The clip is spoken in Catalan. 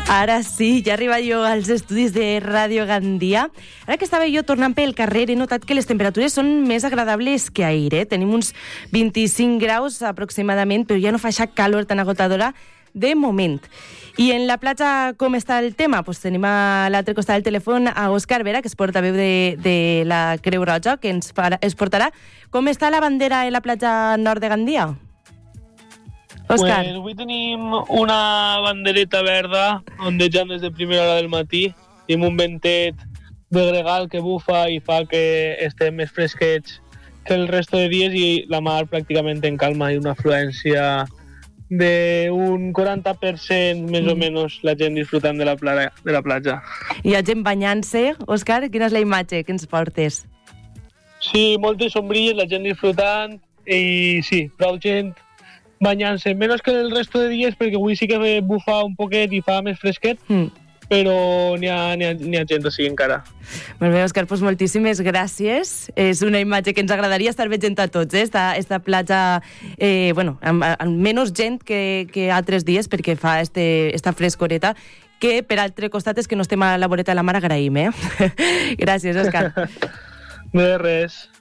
Ara sí, ja arriba jo als estudis de Ràdio Gandia. Ara que estava jo tornant pel carrer he notat que les temperatures són més agradables que ahir. Tenim uns 25 graus aproximadament, però ja no fa aquesta calor tan agotadora de moment. I en la platja com està el tema? Pues tenim a l'altre costat del telèfon a Òscar Vera, que és portaveu de la Creu Roja, que ens portarà com està la bandera en la platja nord de Gandia. Òscar. Pues avui tenim una bandereta verda ondejant des de primera hora del matí i amb un ventet de gregal que bufa i fa que estem més fresquets que el resto de dies i la mar pràcticament en calma i una afluència d'un 40% més o menys la gent disfrutant de la platja. Hi ha gent banyant-se. Òscar, quina és la imatge que ens portes? Sí, moltes sombrilles, la gent disfrutant i sí, prou gent banyant-se, menys que el resto de dies perquè avui sí que bufa un poquet i fa més fresquet, però n'hi ha gent o sigui encara. Molt bé, Òscar, doncs moltíssimes gràcies. És una imatge que ens agradaria estar veient a tots, esta platja, amb menys gent que altres dies perquè fa esta frescoreta que per altre costat és que no estem a la voreta de la mar, agraïm, Gràcies, Òscar. De res.